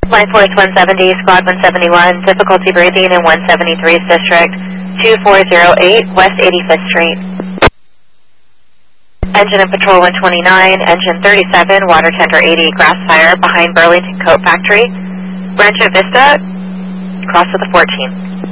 Line Force 170, Squad 171, difficulty breathing in 173's District, 2408 West 85th Street. Engine and Patrol 129, Engine 37, Water Tender 80, grass fire behind Burlington Coat Factory. Rancho Vista, cross to the 14.